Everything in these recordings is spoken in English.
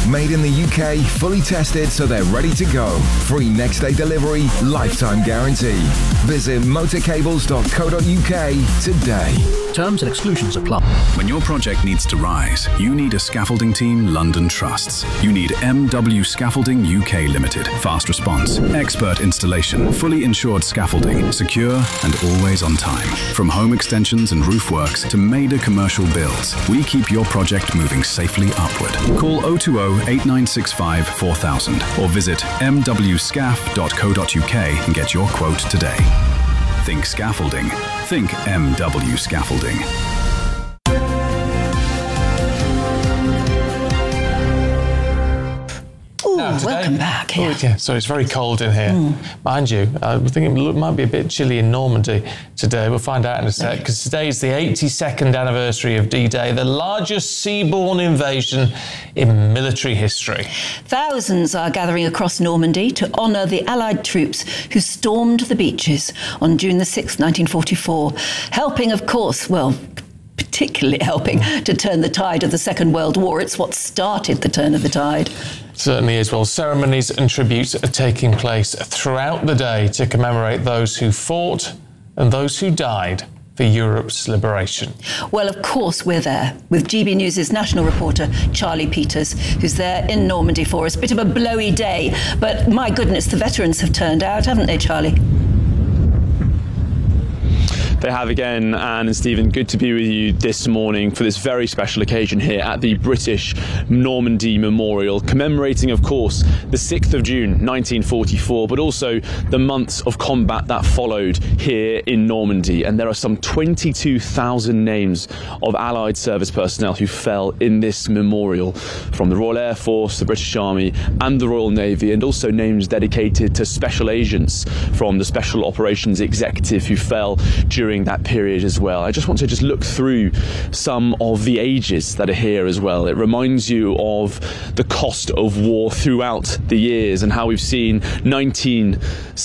made in the UK, fully tested so they're ready to go. Free next day delivery, lifetime guarantee. Visit motorcables.co.uk today. Terms and exclusions apply. When your project needs to rise, you need a scaffolding team London trusts. You need MW Scaffolding UK Limited. Fast response, expert installation, fully insured scaffolding, secure and always on time. From home extensions and roof works to major commercial builds, we keep your project moving safely upward. Call 020 8965 4000 or visit mwscaf.co.uk and get your quote today. Think scaffolding. Think MW Scaffolding. Welcome back. Yeah. Yeah, so it's very cold in here. Mind you, we think it might be a bit chilly in Normandy today. We'll find out in a sec, because today is the 82nd anniversary of D-Day, the largest seaborne invasion in military history. Thousands are gathering across Normandy to honour the Allied troops who stormed the beaches on June the 6th, 1944, helping, of course, particularly helping to turn the tide of the Second World War. It's what started the turn of the tide. Certainly is. Well, ceremonies and tributes are taking place throughout the day to commemorate those who fought and those who died for Europe's liberation. Well, of course, we're there with GB News' national reporter, Charlie Peters, who's there in Normandy for us. Bit of a blowy day, but my goodness, the veterans have turned out, haven't they, Charlie? They have again, Anne and Stephen. Good to be with you this morning for this very special occasion here at the British Normandy Memorial, commemorating, of course, the 6th of June 1944, but also the months of combat that followed here in Normandy. And there are some 22,000 names of Allied service personnel who fell in this memorial, from the Royal Air Force, the British Army and the Royal Navy, and also names dedicated to special agents from the Special Operations Executive who fell during that period as well. I just want to look through some of the ages that are here as well. It reminds you of the cost of war throughout the years and how we've seen 19,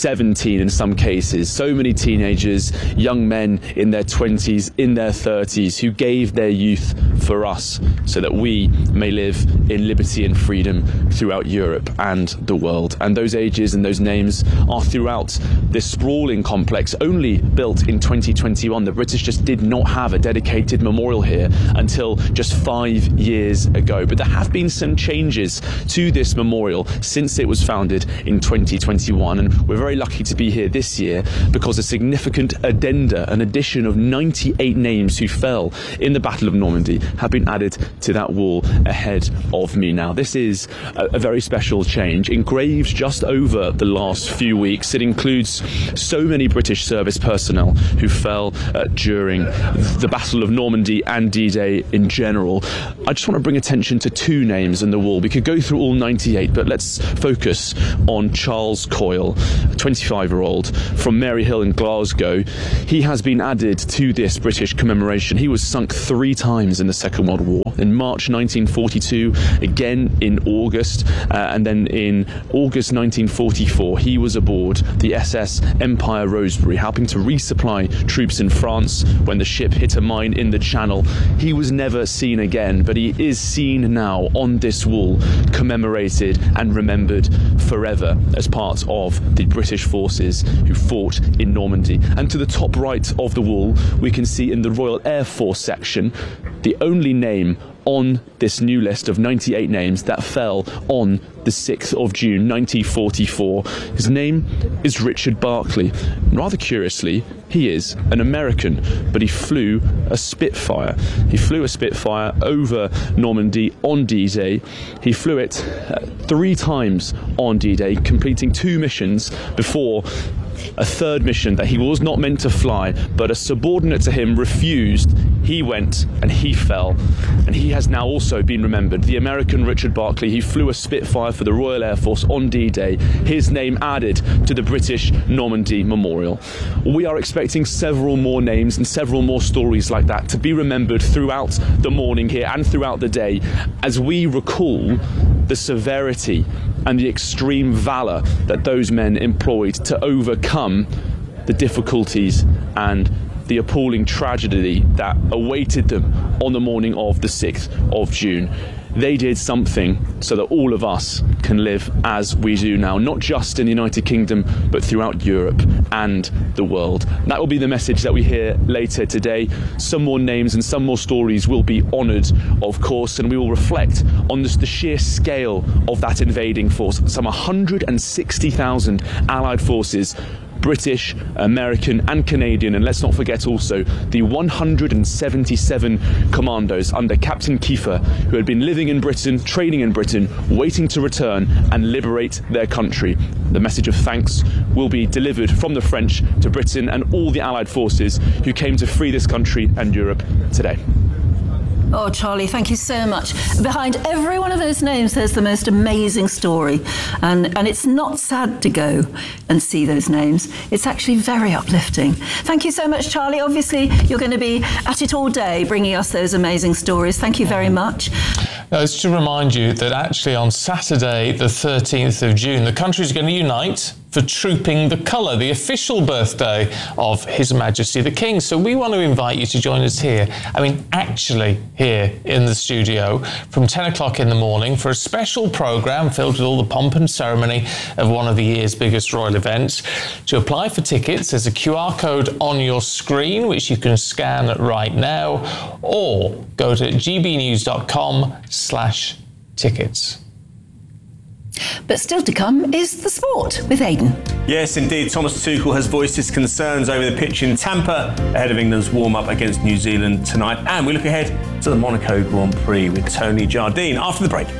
17 in some cases. So many teenagers, young men in their 20s, in their 30s, who gave their youth for us so that we may live in liberty and freedom throughout Europe and the world. And those ages and those names are throughout this sprawling complex, only built in 2021. The British just did not have a dedicated memorial here until just 5 years ago. But there have been some changes to this memorial since it was founded in 2021. And we're very lucky to be here this year because a significant addenda, an addition of 98 names who fell in the Battle of Normandy, have been added to that wall ahead of me now. This is a very special change, engraved just over the last few weeks. It includes so many British service personnel who fell during the Battle of Normandy and D-Day in general. I just want to bring attention to two names on the wall. We could go through all 98, but let's focus on Charles Coyle, a 25-year-old from Maryhill in Glasgow. He has been added to this British commemoration. He was sunk 3 times in the Second World War. In March 1942, again in August, and then in August 1944, he was aboard the SS Empire Rosebery, helping to resupply troops in France when the ship hit a mine in the Channel. He was never seen again, but he is seen now on this wall, commemorated and remembered forever as part of the British forces who fought in Normandy. And to the top right of the wall, we can see in the Royal Air Force section the only name on this new list of 98 names that fell on the 6th of June 1944. His name is Richard Barclay. Rather curiously, he is an American, but he flew a Spitfire. He flew a Spitfire over Normandy on D-Day. He flew it 3 times on D-Day, completing 2 missions before a third mission that he was not meant to fly, but a subordinate to him refused. He went and he fell, and he has now also been remembered. The American Richard Barclay, he flew a Spitfire for the Royal Air Force on D-Day. His name added to the British Normandy Memorial. We are expecting several more names and several more stories like that to be remembered throughout the morning here and throughout the day as we recall the severity and the extreme valour that those men employed to overcome the difficulties and the appalling tragedy that awaited them on the morning of the 6th of June. They did something so that all of us can live as we do now, not just in the United Kingdom, but throughout Europe and the world. That will be the message that we hear later today. Some more names and some more stories will be honoured, of course, and we will reflect on the sheer scale of that invading force. Some 160,000 Allied forces, British, American and Canadian, and let's not forget also the 177 commandos under Captain Kiefer, who had been living in Britain, training in Britain, waiting to return and liberate their country. The message of thanks will be delivered from the French to Britain and all the Allied forces who came to free this country and Europe today. Oh, Charlie, thank you so much. Behind every one of those names, there's the most amazing story. And it's not sad to go and see those names. It's actually very uplifting. Thank you so much, Charlie. Obviously, you're going to be at it all day, bringing us those amazing stories. Thank you very much. It's to remind you that actually on Saturday, the 13th of June, the country is going to unite for Trooping the Colour, the official birthday of His Majesty the King. So we want to invite you to join us here. I mean, actually here in the studio from 10 o'clock in the morning for a special programme filled with all the pomp and ceremony of one of the year's biggest royal events. To apply for tickets, there's a QR code on your screen, which you can scan right now, or go to gbnews.com/tickets. But still to come is the sport with Aidan. Yes, indeed. Thomas Tuchel has voiced his concerns over the pitch in Tampa ahead of England's warm-up against New Zealand tonight. And we look ahead to the Monaco Grand Prix with Tony Jardine after the break.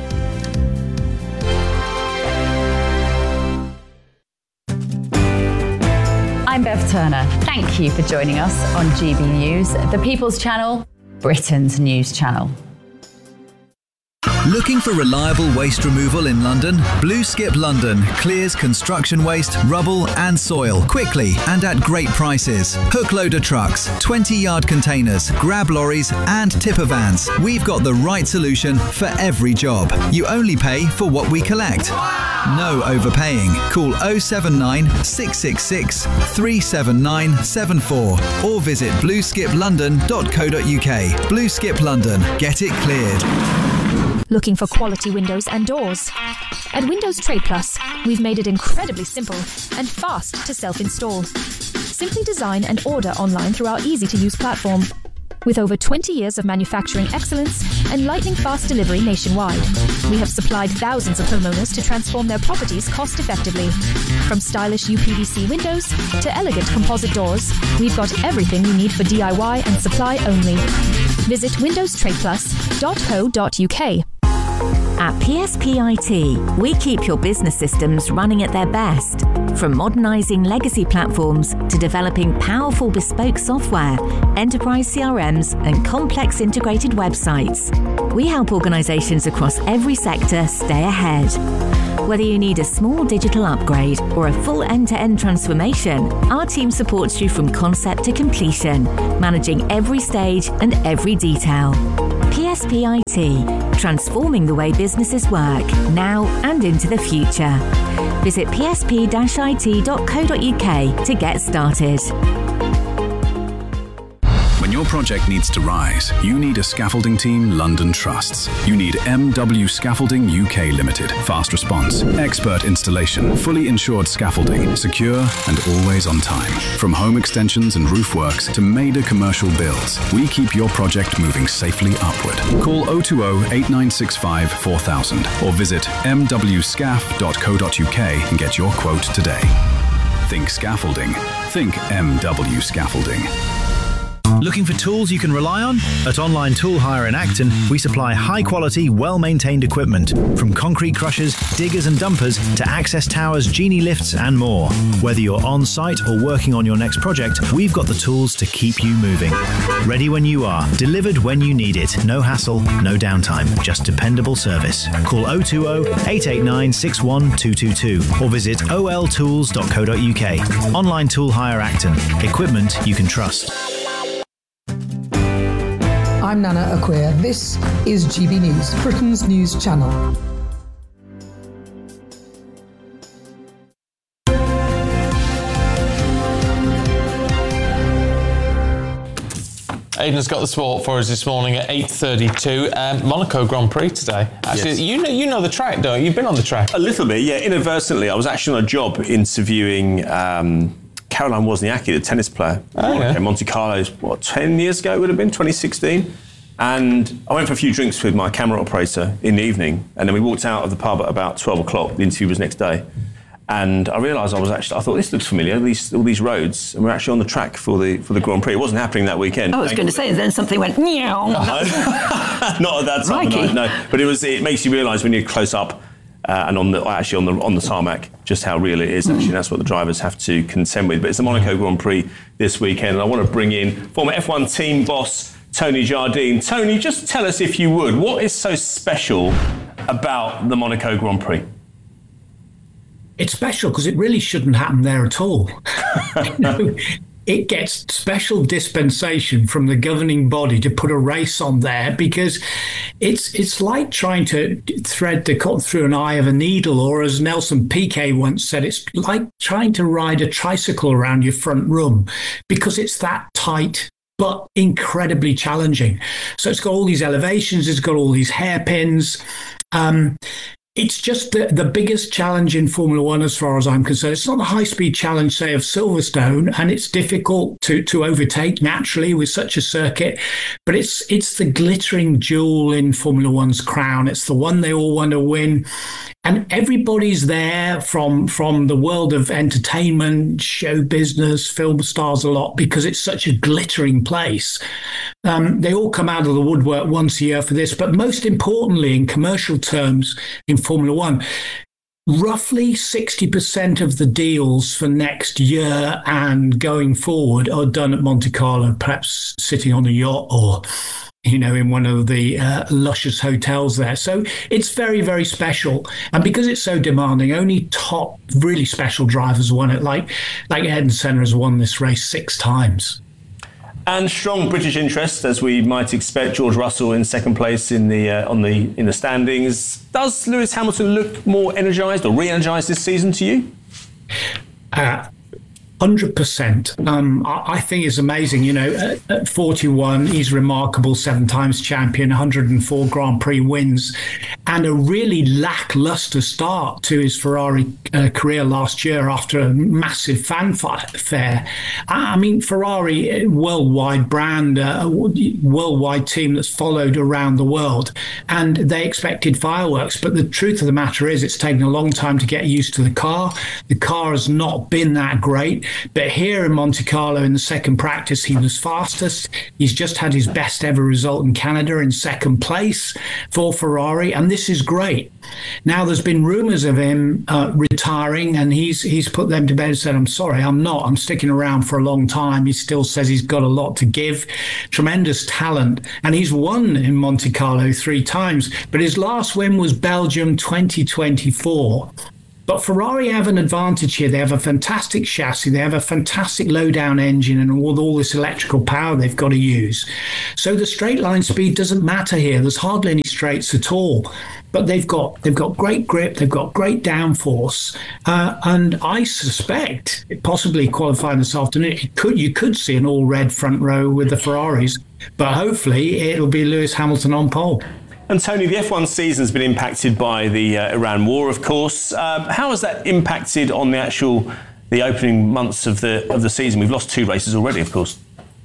I'm Bev Turner. Thank you for joining us on GB News, the People's Channel, Britain's news channel. Looking for reliable waste removal in London? Blue Skip London clears construction waste, rubble and soil quickly and at great prices. Hook loader trucks, 20-yard containers, grab lorries and tipper vans. We've got the right solution for every job. You only pay for what we collect. No overpaying. Call 079 666 37974 or visit blueskiplondon.co.uk. Blue Skip London. Get it cleared. Looking for quality windows and doors? At Windows Trade Plus, we've made it incredibly simple and fast to self-install. Simply design and order online through our easy-to-use platform. With over 20 years of manufacturing excellence and lightning-fast delivery nationwide, we have supplied thousands of homeowners to transform their properties cost-effectively. From stylish UPVC windows to elegant composite doors, we've got everything you need for DIY and supply only. Visit windowstradeplus.co.uk. At PSP IT, we keep your business systems running at their best. From modernising legacy platforms to developing powerful bespoke software, enterprise CRMs and complex integrated websites, we help organisations across every sector stay ahead. Whether you need a small digital upgrade or a full end-to-end transformation, our team supports you from concept to completion, managing every stage and every detail. PSP IT, transforming the way businesses work now and into the future. Visit psp-it.co.uk to get started. When your project needs to rise, you need a scaffolding team London trusts. You need MW Scaffolding UK Limited. Fast response, expert installation, fully insured scaffolding, secure and always on time. From home extensions and roof works to major commercial builds, we keep your project moving safely upward. Call 020 8965 4000 or visit mwscaf.co.uk and get your quote today. Think scaffolding. Think MW Scaffolding. Looking for tools you can rely on? At Online Tool Hire in Acton, we supply high-quality, well-maintained equipment, from concrete crushers, diggers and dumpers to access towers, genie lifts and more. Whether you're on-site or working on your next project, we've got the tools to keep you moving. Ready when you are, delivered when you need it. No hassle, no downtime, just dependable service. Call 020 889 61222 or visit oltools.co.uk. Online Tool Hire Acton. Equipment you can trust. I'm Nana Acquia. This is GB News, Britain's news channel. Aidan's got the sport for us this morning at 8:32. Monaco Grand Prix today. Actually, yes. you know the track, don't you? You've been on the track. A little bit, yeah. Inadvertently, I was actually on a job interviewing Caroline Wozniacki, the tennis player. Monte Carlo, 10 years ago it would have been, 2016. And I went for a few drinks with my camera operator in the evening, and then we walked out of the pub at about 12 o'clock. The interview was next day. And I realised I thought this looks familiar, all these roads, and we're actually on the track for the Grand Prix. It wasn't happening that weekend. I was going to say, and then something went, meow. Not at that time of night, no. But it makes you realise when you're close up and on the tarmac just how real it is. Actually, that's what the drivers have to contend with. But it's the Monaco Grand Prix this weekend, and I want to bring in former F1 team boss Tony Jardine. Tony, just tell us, if you would, what is so special about the Monaco Grand Prix? It's special because it really shouldn't happen there at all. It gets special dispensation from the governing body to put a race on there because it's like trying to thread the cotton through an eye of a needle, or as Nelson Piquet once said, it's like trying to ride a tricycle around your front room because it's that tight but incredibly challenging. So it's got all these elevations, it's got all these hairpins. It's just the biggest challenge in Formula One as far as I'm concerned. It's not the high-speed challenge, say, of Silverstone, and it's difficult to overtake naturally with such a circuit, but it's the glittering jewel in Formula One's crown. It's the one they all want to win. And everybody's there from the world of entertainment, show business, film stars a lot, because it's such a glittering place. They all come out of the woodwork once a year for this. But most importantly, in commercial terms, in Formula One, roughly 60% of the deals for next year and going forward are done at Monte Carlo, perhaps sitting on a yacht or in one of the luscious hotels there. So it's very, very special. And because it's so demanding, only top really special drivers won it. Like Ayrton Senna has won this race 6 times. And strong British interest, as we might expect. George Russell in second place in the standings. Does Lewis Hamilton look more energised or re-energised this season to you? 100%. I think it's amazing. At 41, he's remarkable, 7 times champion, 104 Grand Prix wins, and a really lackluster start to his Ferrari career last year after a massive fanfare. I mean, Ferrari, a worldwide brand, a worldwide team that's followed around the world, and they expected fireworks. But the truth of the matter is, it's taken a long time to get used to the car. The car has not been that great. But here in Monte Carlo in the second practice, he was fastest. He's just had his best ever result in Canada in second place for Ferrari. And this is great. Now, there's been rumours of him retiring, and he's put them to bed and said, I'm sorry, I'm not. I'm sticking around for a long time. He still says he's got a lot to give. Tremendous talent. And he's won in Monte Carlo 3 times. But his last win was Belgium 2024. But Ferrari have an advantage here. They have a fantastic chassis. They have a fantastic low-down engine and all this electrical power they've got to use. So the straight line speed doesn't matter here. There's hardly any straights at all. But they've got great grip. They've got great downforce. And I suspect, possibly qualifying this afternoon, you could see an all-red front row with the Ferraris. But hopefully it'll be Lewis Hamilton on pole. And Tony, the F1 season has been impacted by the Iran war, of course. How has that impacted on the opening months of the season? We've lost 2 races already, of course.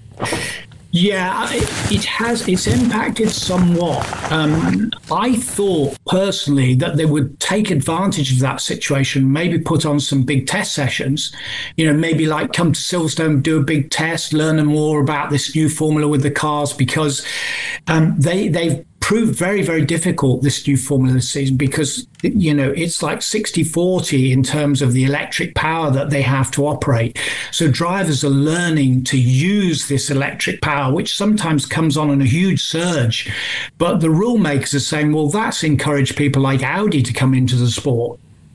Yeah, it has. It's impacted somewhat. I thought personally that they would take advantage of that situation, maybe put on some big test sessions, maybe like come to Silverstone, do a big test, learn more about this new formula with the cars, because they've proved very, very difficult, this new formula this season, because it's like 60-40 in terms of the electric power that they have to operate. So drivers are learning to use this electric power, which sometimes comes on a huge surge. But the rule makers are saying, well, that's encouraged people like Audi to come into the sport.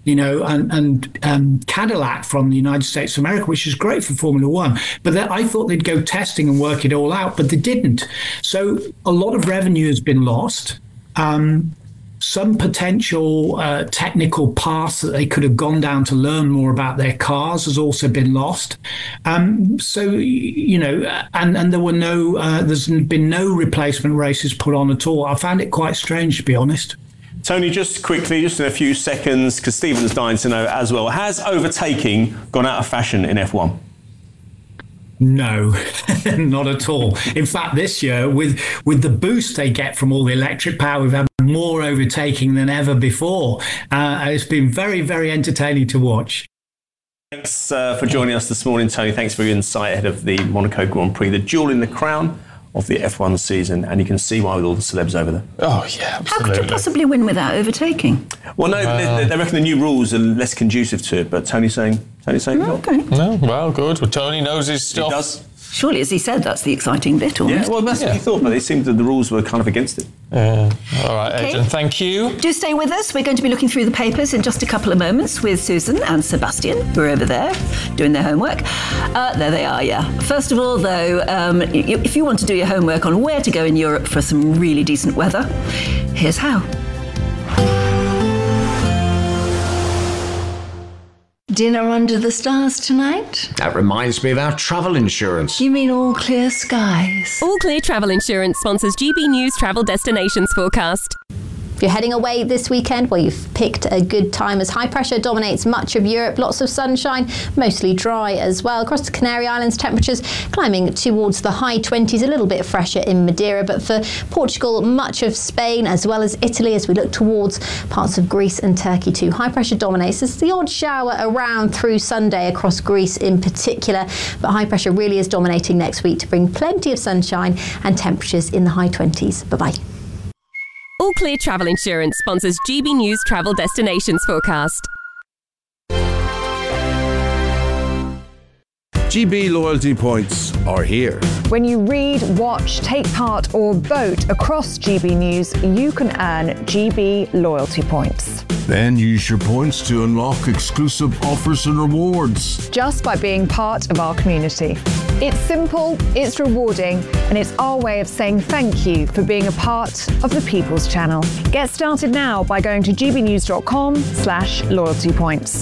And Cadillac from the United States of America, which is great for Formula One. But I thought they'd go testing and work it all out, but they didn't. So a lot of revenue has been lost. some potential technical paths that they could have gone down to learn more about their cars has also been lost. So, you know, and there were there's been no replacement races put on at all. I found it quite strange, to be honest. Tony, just quickly, just in a few seconds, because Stephen's dying to know as well, has overtaking gone out of fashion in F1? No, not at all. In fact, this year, with the boost they get from all the electric power, we've had more overtaking than ever before. It's been very, very entertaining to watch. Thanks for joining us this morning, Tony. Thanks for your insight ahead of the Monaco Grand Prix, the jewel in the crown of the F1 season, and you can see why with all the celebs over there. Oh, yeah, absolutely. How could you possibly win without overtaking? Well, no, they reckon the new rules are less conducive to it, but Tony's saying okay. No, well, good. Well, Tony knows his stuff. He does. Surely, as he said, that's the exciting bit, or Yeah, well, that's what he thought, but it seemed that the rules were kind of against it. All right, Adrian, thank you. Do stay with us. We're going to be looking through the papers in just a couple of moments with Susan and Sebastian, who are over there doing their homework. There they are, yeah. First of all, though, if you want to do your homework on where to go in Europe for some really decent weather, here's how. Dinner under the stars tonight? That reminds me of our travel insurance. You mean All Clear Skies? All Clear Travel Insurance sponsors GB News Travel Destinations Forecast. If you're heading away this weekend, well, you've picked a good time as high pressure dominates much of Europe. Lots of sunshine, mostly dry as well. Across the Canary Islands, temperatures climbing towards the high 20s, a little bit fresher in Madeira. But for Portugal, much of Spain, as well as Italy, as we look towards parts of Greece and Turkey too. High pressure dominates. There's the odd shower around through Sunday across Greece in particular. But high pressure really is dominating next week to bring plenty of sunshine and temperatures in the high 20s. Bye-bye. All Clear Travel Insurance sponsors GB News Travel Destinations Forecast. GB loyalty points are here. When you read, watch, take part or vote across GB News, you can earn GB loyalty points. Then use your points to unlock exclusive offers and rewards. Just by being part of our community. It's simple, it's rewarding, and it's our way of saying thank you for being a part of the People's Channel. Get started now by going to gbnews.com/loyalty points.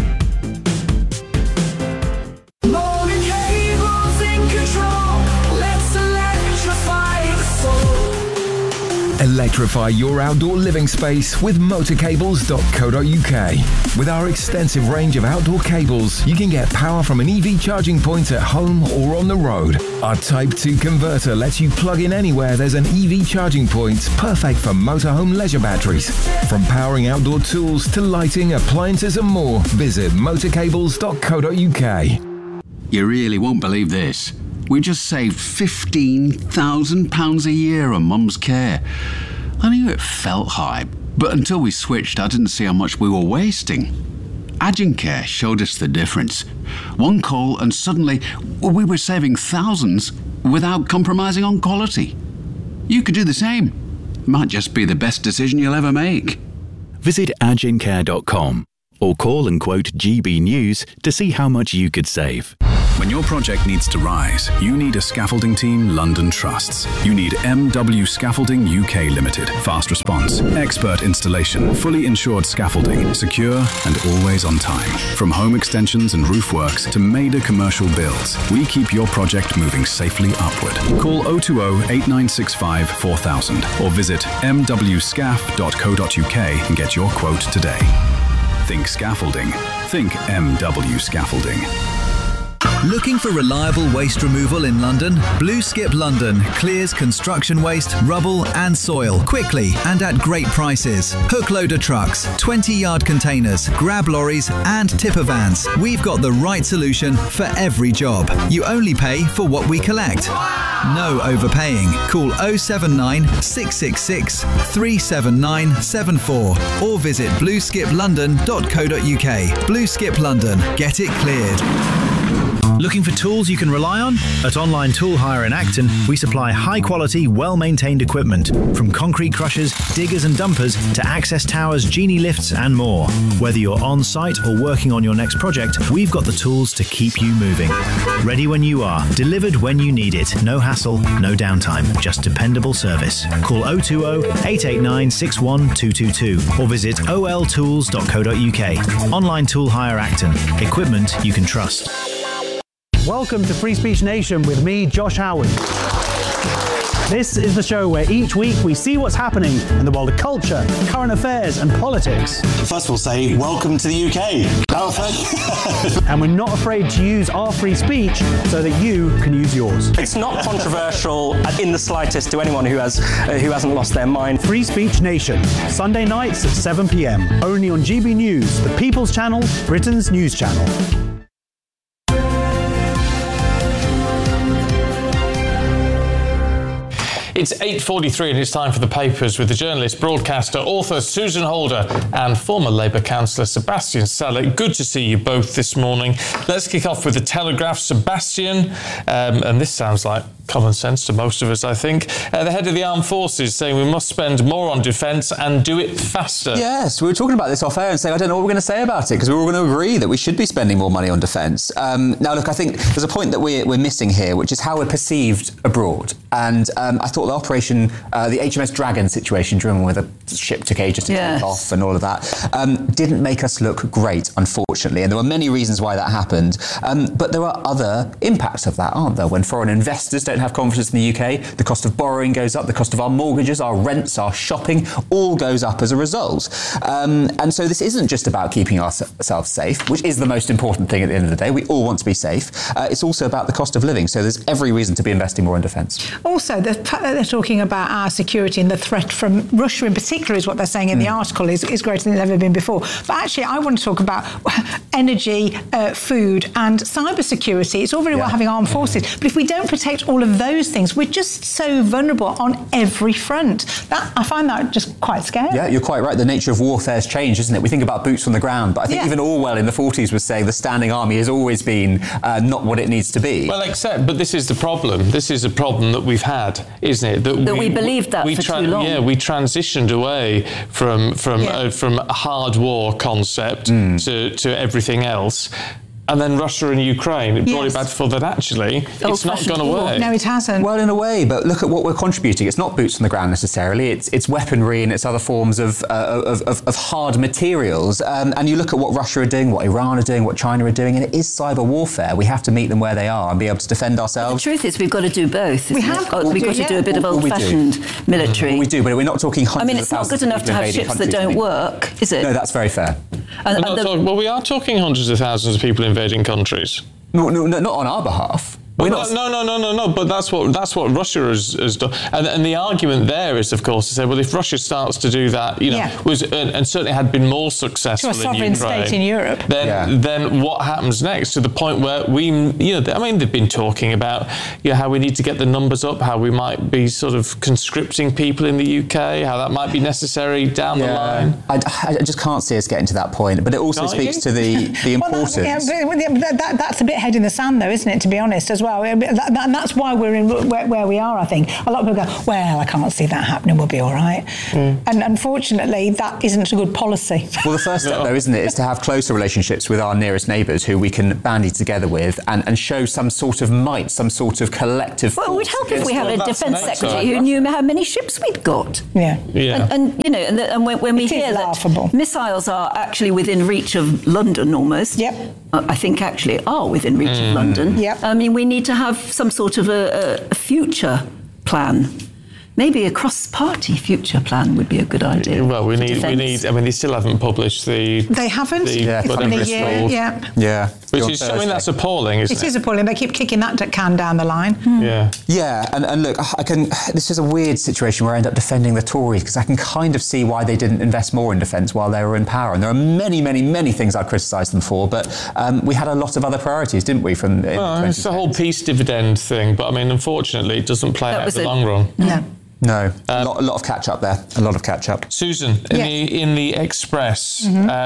Electrify your outdoor living space with motorcables.co.uk. With our extensive range of outdoor cables, you can get power from an EV charging point at home or on the road. Our Type 2 converter lets you plug in anywhere there's an EV charging point, perfect for motorhome leisure batteries. From powering outdoor tools to lighting, appliances and more, visit motorcables.co.uk. You really won't believe this. We just saved £15,000 a year on Mum's care. I knew it felt high, but until we switched, I didn't see how much we were wasting. Agencare showed us the difference. One call and suddenly we were saving thousands without compromising on quality. You could do the same. Might just be the best decision you'll ever make. Visit agencare.com or call and quote GB News to see how much you could save. When your project needs to rise, you need a scaffolding team London trusts. You need MW Scaffolding UK Limited. Fast response, expert installation, fully insured scaffolding, secure and always on time. From home extensions and roof works to major commercial builds, we keep your project moving safely upward. Call 020 8965 4000 or visit mwscaf.co.uk and get your quote today. Think scaffolding. Think MW Scaffolding. Looking for reliable waste removal in London? Blue Skip London clears construction waste, rubble and soil quickly and at great prices. Hook loader trucks, 20-yard containers, grab lorries and tipper vans. We've got the right solution for every job. You only pay for what we collect. No overpaying. Call 079 666 37974 or visit blueskiplondon.co.uk. Blue Skip London. Get it cleared. Looking for tools you can rely on? At Online Tool Hire in Acton, we supply high-quality, well-maintained equipment, from concrete crushers, diggers and dumpers to access towers, genie lifts and more. Whether you're on-site or working on your next project, we've got the tools to keep you moving. Ready when you are, delivered when you need it. No hassle, no downtime, just dependable service. Call 020 889 61222 or visit oltools.co.uk. Online Tool Hire Acton. Equipment you can trust. Welcome to Free Speech Nation with me, Josh Howard. This is the show where each week we see what's happening in the world of culture, current affairs and politics. First we'll say, welcome to the UK. And we're not afraid to use our free speech so that you can use yours. It's not controversial in the slightest to anyone who hasn't lost their mind. Free Speech Nation, Sunday nights at 7 p.m. Only on GB News, the People's Channel, Britain's news channel. It's 8:43 and it's time for the papers with the journalist, broadcaster, author Susan Holder and former Labour councillor Sebastian Salek. Good to see you both this morning. Let's kick off with the Telegraph. Sebastian, and this sounds like common sense to most of us, I think. The head of the armed forces saying we must spend more on defence and do it faster. Yes, we were talking about this off air and saying I don't know what we're going to say about it because we were all going to agree that we should be spending more money on defence. Now, look, I think there's a point that we're missing here, which is how we're perceived abroad. And I thought the operation, the HMS Dragon situation during where the ship took ages to take off and all of that, didn't make us look great, unfortunately. And there were many reasons why that happened. But there are other impacts of that, aren't there? When foreign investors don't have confidence in the UK, the cost of borrowing goes up, the cost of our mortgages, our rents, our shopping, all goes up as a result. And so this isn't just about keeping ourselves safe, which is the most important thing at the end of the day. We all want to be safe. It's also about the cost of living. So there's every reason to be investing more in defence. Also, the fact that they're talking about our security and the threat from Russia in particular is what they're saying in the article is greater than it's ever been before. But actually, I want to talk about energy, food and cyber security. It's all very well having armed forces, but if we don't protect all of those things, we're just so vulnerable on every front. I find that just quite scary. Yeah, you're quite right. The nature of warfare has changed, isn't it? We think about boots on the ground, but I think even Orwell in the 40s was saying the standing army has always been not what it needs to be. Well, but this is the problem. This is a problem that we've had, isn't it? That we believed that for too long. Yeah, we transitioned away from a hard war concept to everything else. And then Russia and Ukraine, it brought it back for that actually, it's not gone away. No, it hasn't. Well, in a way, but look at what we're contributing. It's not boots on the ground necessarily. It's weaponry and it's other forms of hard materials. And you look at what Russia are doing, what Iran are doing, what China are doing, and it is cyber warfare. We have to meet them where they are and be able to defend ourselves. The truth is we've got to do both. We've got to do a bit of old-fashioned military. We do, but we're not talking hundreds it's of thousands. not good enough to have ships that don't work, is it? No, that's very fair. We are talking hundreds of thousands of people invading countries. No, not on our behalf. No. But that's what Russia has done, and the argument there is, of course, to say, well, if Russia starts to do that, and certainly had been more successful to a sovereign state in Europe, then what happens next? To the point where they've been talking about how we need to get the numbers up, how we might be sort of conscripting people in the UK, how that might be necessary down the line. I just can't see us getting to that point. But it also speaks to the importance. That's a bit head in the sand, though, isn't it? To be honest, as well, and that's why we're in where we are. I think a lot of people go, well, I can't see that happening, we'll be all right. And unfortunately that isn't a good policy. Well, the first step though, isn't it, is to have closer relationships with our nearest neighbours who we can bandy together with and show some sort of might, some sort of collective it would help if we had a defence secretary who knew how many ships we'd got. And when we hear that missiles are actually within reach of London almost, I think actually are within reach of London. I mean, we need to have some sort of a future plan. Maybe a cross-party future plan would be a good idea. Well, we need. I mean, they still haven't published the. They haven't. It's been a year. Yeah. Which is, I mean, that's appalling, isn't it? It is appalling. They keep kicking that can down the line. Yeah, and look, this is a weird situation where I end up defending the Tories because I can kind of see why they didn't invest more in defence while they were in power. And there are many, many, many things I'd criticise them for, but we had a lot of other priorities, didn't we? It's the whole peace dividend thing, but I mean, unfortunately, it doesn't play out in the long run. No. No, a lot of catch up there. A lot of catch up. Susan, in the Express,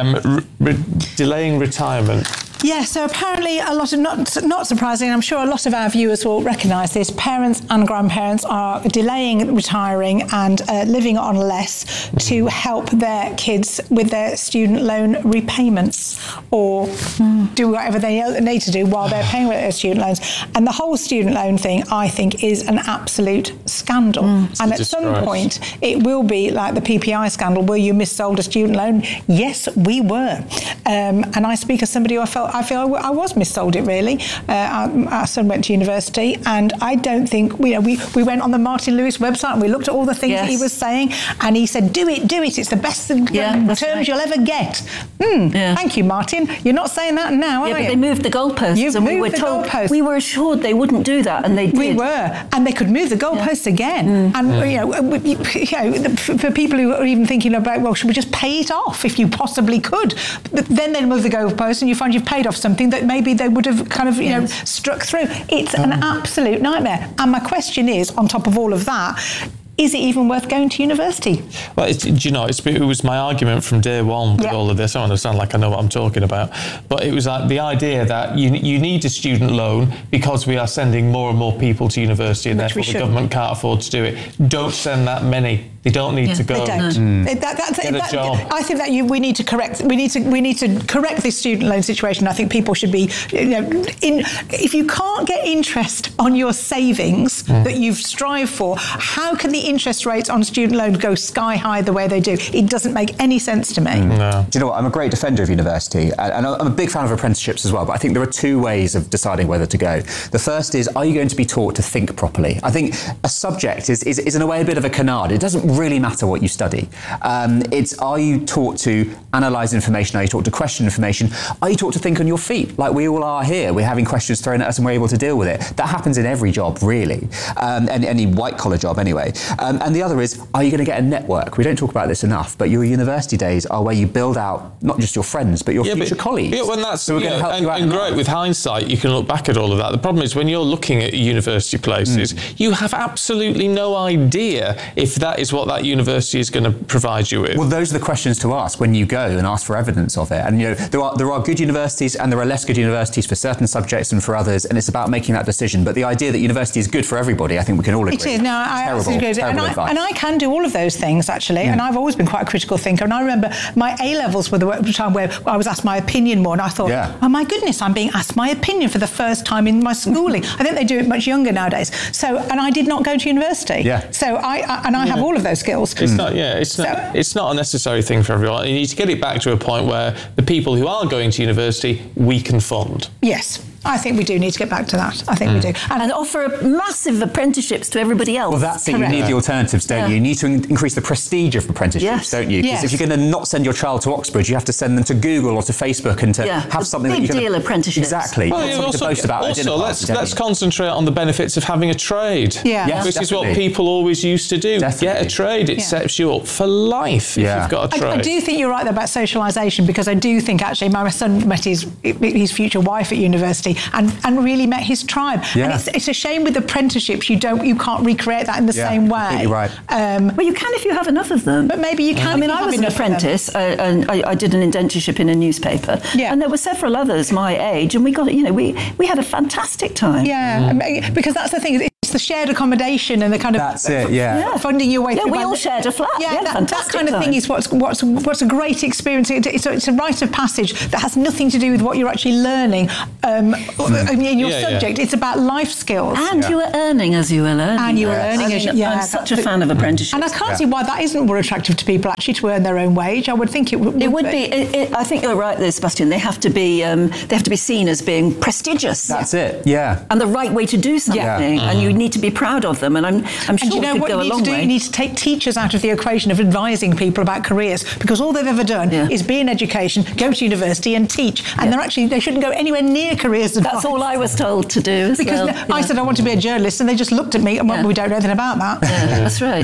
delaying retirement. Yeah, so apparently a lot of, not surprising, I'm sure a lot of our viewers will recognise this, parents and grandparents are delaying retiring and living on less to help their kids with their student loan repayments or do whatever they need to do while they're paying their student loans. And the whole student loan thing, I think, is an absolute scandal. And at some point, it will be like the PPI scandal, where you missold a student loan. Yes, we were. And I speak as somebody who I feel I was missold it, really. Our son went to university, and I don't think, we went on the Martin Lewis website and we looked at all the things that he was saying, and he said, do it, it's the best terms you'll ever get. Thank you, Martin. You're not saying that now, are you? Yeah, but they moved the goalposts, and we were told, we were assured they wouldn't do that, and they did. We were, and they could move the goalposts again. And for people who are even thinking about, well, should we just pay it off if you possibly could? Then they move the goalposts, and you find you've paid off something that maybe they would have kind of, struck through. It's an absolute nightmare. And my question is, on top of all of that, is it even worth going to university? Well, it was my argument from day one with all of this. I don't sound like I know what I'm talking about. But it was like the idea that you need a student loan because we are sending more and more people to university, and therefore the government can't afford to do it. Don't send that many. They don't need to go. They don't. Get a job. I think that we need to correct. We need to correct this student loan situation. I think people should be, if you can't get interest on your savings that you've strived for, how can the interest rates on student loans go sky high the way they do? It doesn't make any sense to me. No. Do you know what? I'm a great defender of university, and I'm a big fan of apprenticeships as well, but I think there are two ways of deciding whether to go. The first is, are you going to be taught to think properly? I think a subject is in a way a bit of a canard. It doesn't really matter what you study. Are you taught to analyse information? Are you taught to question information? Are you taught to think on your feet, like we all are here? We're having questions thrown at us and we're able to deal with it. That happens in every job, really, and any white-collar job anyway. And the other is, are you going to get a network? We don't talk about this enough, but your university days are where you build out not just your friends, but your future colleagues. Yeah, when that's and great. With hindsight, you can look back at all of that. The problem is when you're looking at university places, you have absolutely no idea if that is what that university is going to provide you with. Well, those are the questions to ask when you go and ask for evidence of it. And there are good universities and there are less good universities for certain subjects and for others, and it's about making that decision. But the idea that university is good for everybody, I think we can all agree. It is. No, I absolutely agree. And I can do all of those things, actually. And I've always been quite a critical thinker. And I remember my A-levels were the time where I was asked my opinion more, and I thought, oh my goodness, I'm being asked my opinion for the first time in my schooling. I think they do it much younger nowadays. So, and I did not go to university. So I have all of those skills. It's not a necessary thing for everyone. You need to get it back to a point where the people who are going to university, we can fund. Yes. I think we do need to get back to that. I think we do. And offer massive apprenticeships to everybody else. Well, that's it. You need the alternatives, don't you? You need to increase the prestige of apprenticeships, don't you? Because if you're going to not send your child to Oxford, you have to send them to Google or to Facebook and to have something that you can... Big deal apprenticeships. Exactly. Well, let's concentrate on the benefits of having a trade. Which is what people always used to do. Get a trade. It sets you up for life if you've got a trade. I do think you're right, though, about socialisation, because I do think, actually, my son met his future wife at university and really met his tribe. And it's a shame with apprenticeships you can't recreate that in the same way. Right. Well, you can if you have enough of them. But maybe you can. I mean, I was an apprentice and I did an internship in a newspaper. And there were several others my age, and we got we had a fantastic time. Because that's the thing. It's the shared accommodation and the kind of funding your way through. We all shared a flat. That kind of thing is what's a great experience. It's a rite of passage that has nothing to do with what you're actually learning in your subject. It's about life skills. And you were earning as you were learning. And you were earning as you I'm such a fan of apprenticeships. And I can't see why that isn't more attractive to people, actually, to earn their own wage. I would think it would be. I think you're right there, Sebastian. They have to be seen as being prestigious. That's it. And the right way to do something. And you need to be proud of them. And I'm sure it could go a long way. You need to take teachers out of the equation of advising people about careers, because all they've ever done is be in education, go to university and teach. And they shouldn't go anywhere near careers advice. That's all I was told to do. Because I said I want to be a journalist, and they just looked at me and went, we don't know anything about that. That's right.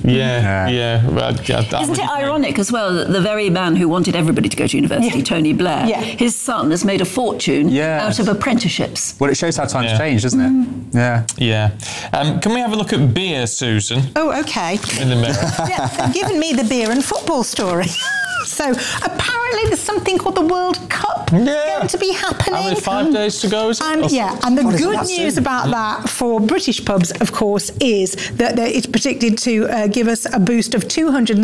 Isn't it ironic as well that the very man who wanted everybody to go to university, Tony Blair, his son has made a fortune out of apprenticeships? Well, it shows how times change, doesn't it? Yeah. Can we have a look at beer, Susan? Oh, OK. In the mirror. Yeah, they've given me the beer and football story. So apparently there's something called the World Cup going to be happening. Only 5 days to go, is it? And the good news about that for British pubs, of course, is that it's predicted to give us a boost of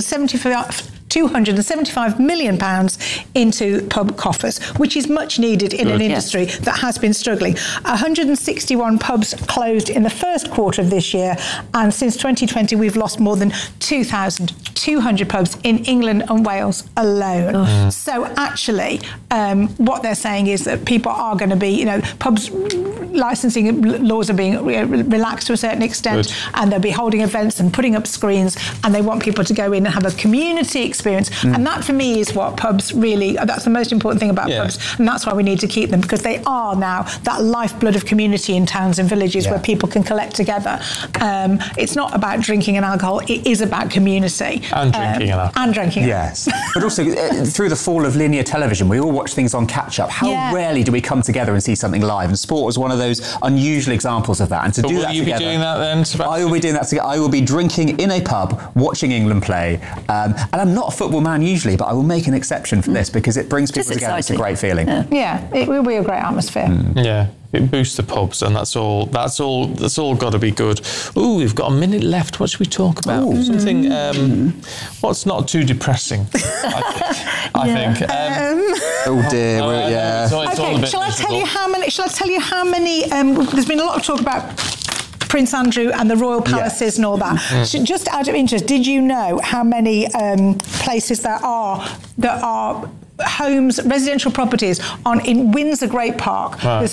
£275 million into pub coffers, which is much needed in an industry that has been struggling. 161 pubs closed in the first quarter of this year, and since 2020 we've lost more than 2,200 pubs in England and Wales alone. So actually what they're saying is that people are going to be, pubs licensing laws are being relaxed to a certain extent, and they'll be holding events and putting up screens, and they want people to go in and have a community experience. And that for me is what pubs really, that's the most important thing about pubs, and that's why we need to keep them, because they are now that lifeblood of community in towns and villages where people can collect together. It's not about drinking and alcohol, it is about community. And drinking and alcohol. And drinking. Yes. But also, through the fall of linear television, we all watch things on catch-up. How rarely do we come together and see something live? And sport was one of those unusual examples of that. And to do that together... Will you be doing that then, Sebastian? I will be doing that together. I will be drinking in a pub, watching England play. And I'm not a football man usually, but I will make an exception for this because it brings people together. It's a great feeling. Yeah, it will be a great atmosphere. Yeah. It boosts the pubs, and that's all got to be good. Ooh, we've got a minute left. What should we talk about? Something what's not too depressing, I think. Oh dear, Okay, shall I tell you how many there's been a lot of talk about Prince Andrew and the royal palaces and all that. Just out of interest, did you know how many places there are homes, residential properties in Windsor Great Park? There's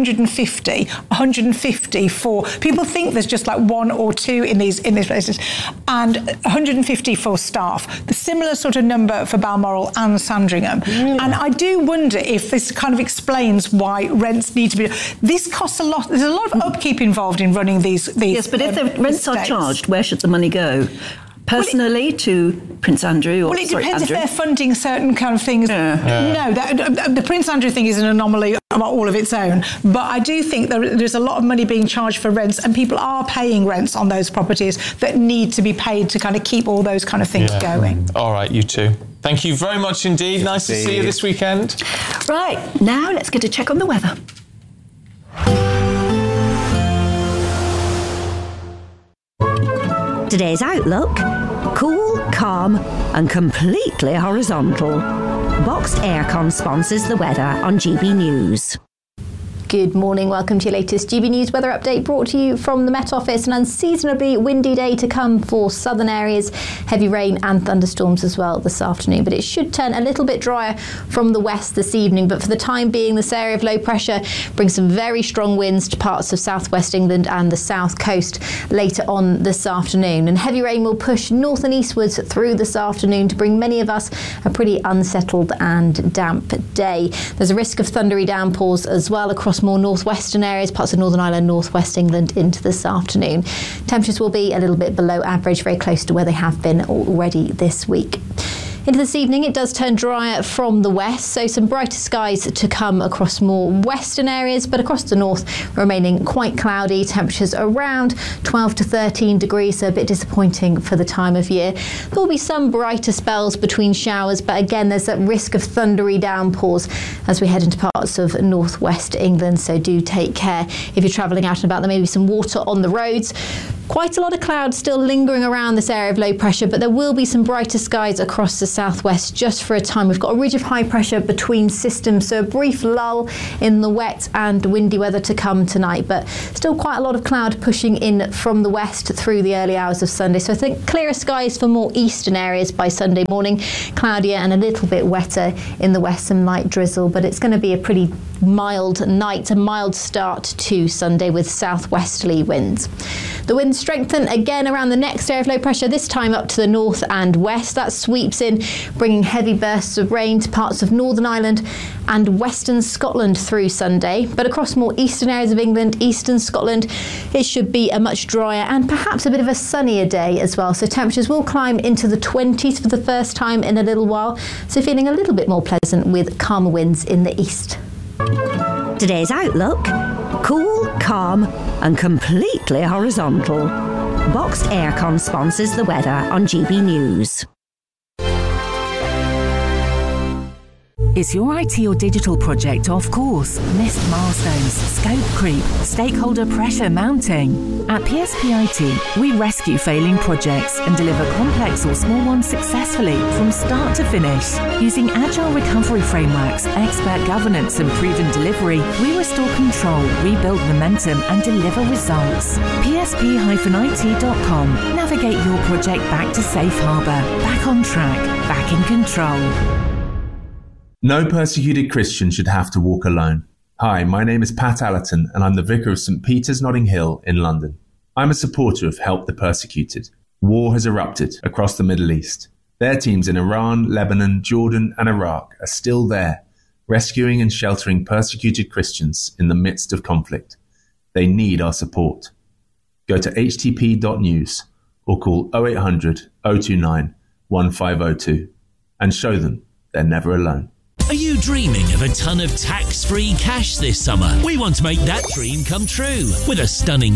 150 for people think there's just like one or two in these places, and 150 for staff. The similar sort of number for Balmoral and Sandringham. And I do wonder if this kind of explains why rents need to be. This costs a lot. There's a lot of upkeep involved in running these. Yes, but if the rents are charged, where should the money go? Personally, to Prince Andrew? Well, it depends if they're funding certain kind of things. No, the Prince Andrew thing is an anomaly all of its own. But I do think there's a lot of money being charged for rents, and people are paying rents on those properties that need to be paid to kind of keep all those kind of things going. All right, you two. Thank you very much indeed. Nice to see you this weekend. Right, now let's get a check on the weather. Today's outlook: cool, calm and completely horizontal. Boxed Aircon sponsors the weather on GB News. Good morning, welcome to your latest GB News weather update, brought to you from the Met Office. An unseasonably windy day to come for southern areas, heavy rain and thunderstorms as well this afternoon, but it should turn a little bit drier from the west this evening. But for the time being, this area of low pressure brings some very strong winds to parts of southwest England and the south coast later on this afternoon, and heavy rain will push north and eastwards through this afternoon to bring many of us a pretty unsettled and damp day. There's a risk of thundery downpours as well across more northwestern areas, parts of Northern Ireland, northwest England into this afternoon. Temperatures will be a little bit below average, very close to where they have been already this week. Into this evening, it does turn drier from the west, so some brighter skies to come across more western areas, but across the north remaining quite cloudy. Temperatures around 12 to 13 degrees, so a bit disappointing for the time of year. There will be some brighter spells between showers, but again, there's that risk of thundery downpours as we head into parts of northwest England, so do take care if you're travelling out and about. There may be some water on the roads. Quite a lot of clouds still lingering around this area of low pressure, but there will be some brighter skies across the southwest just for a time. We've got a ridge of high pressure between systems, so a brief lull in the wet and windy weather to come tonight, but still quite a lot of cloud pushing in from the west through the early hours of Sunday. So I think clearer skies for more eastern areas by Sunday morning, cloudier and a little bit wetter in the west, some light drizzle, but it's going to be a pretty mild night, a mild start to Sunday with southwesterly winds. The winds strengthen again around the next area of low pressure, this time up to the north and west. That sweeps in, bringing heavy bursts of rain to parts of Northern Ireland and western Scotland through Sunday. But across more eastern areas of England, eastern Scotland, it should be a much drier and perhaps a bit of a sunnier day as well. So temperatures will climb into the 20s for the first time in a little while. So feeling a little bit more pleasant with calmer winds in the east. Today's outlook: cool, calm and completely horizontal. Boxed Aircon sponsors the weather on GB News. Is your IT or digital project off course? Missed milestones, scope creep, stakeholder pressure mounting? At PSP IT, we rescue failing projects and deliver complex or small ones successfully from start to finish. Using agile recovery frameworks, expert governance and proven delivery, we restore control, rebuild momentum and deliver results. PSP-IT.com. Navigate your project back to safe harbour, back on track, back in control. No persecuted Christian should have to walk alone. Hi, my name is Pat Allerton and I'm the Vicar of St Peter's Notting Hill in London. I'm a supporter of Help the Persecuted. War has erupted across the Middle East. Their teams in Iran, Lebanon, Jordan and Iraq are still there, rescuing and sheltering persecuted Christians in the midst of conflict. They need our support. Go to htp.news or call 0800 029 1502 and show them they're never alone. Are you dreaming of a ton of tax-free cash this summer? We want to make that dream come true with a stunning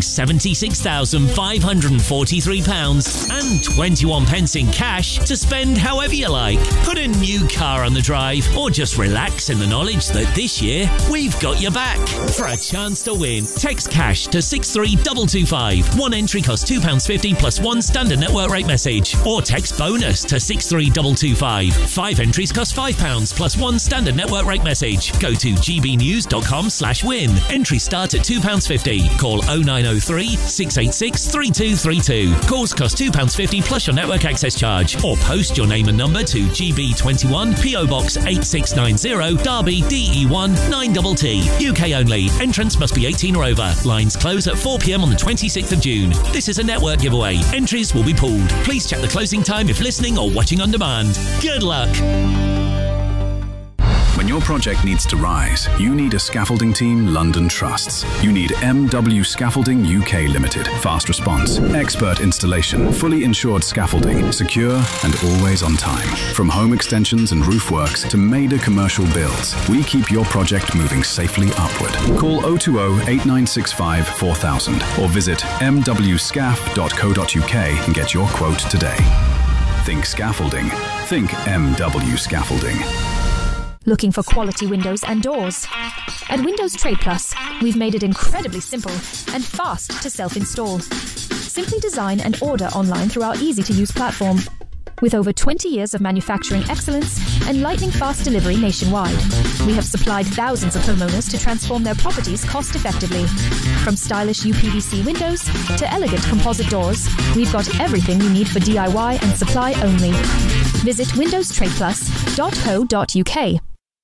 £76,543 and 21 pence in cash to spend however you like. Put a new car on the drive or just relax in the knowledge that this year we've got your back. For a chance to win, text cash to 63225. One entry costs £2.50 plus one standard network rate message. Or text bonus to 63225. 5 entries cost £5 plus one standard network rate message. Go to gbnews.com/win. Entries start at £2.50. Call 0903 686 3232. Calls cost £2.50 plus your network access charge. Or post your name and number to GB21 PO Box 8690 Derby DE1 9TT. UK only. Entrance must be 18 or over. Lines close at 4 p.m. on the 26th of June. This is a network giveaway. Entries will be pooled. Please check the closing time if listening or watching on demand. Good luck. When your project needs to rise, you need a scaffolding team London trusts. You need MW Scaffolding UK Limited. Fast response, expert installation, fully insured scaffolding, secure and always on time. From home extensions and roof works to major commercial builds, we keep your project moving safely upward. Call 020 8965 4000 or visit mwscaf.co.uk and get your quote today. Think scaffolding. Think MW Scaffolding. Looking for quality windows and doors? At Windows Trade Plus, we've made it incredibly simple and fast to self-install. Simply design and order online through our easy-to-use platform. With over 20 years of manufacturing excellence and lightning-fast delivery nationwide, we have supplied thousands of homeowners to transform their properties cost-effectively. From stylish UPVC windows to elegant composite doors, we've got everything you need for DIY and supply only. Visit windowstradeplus.co.uk.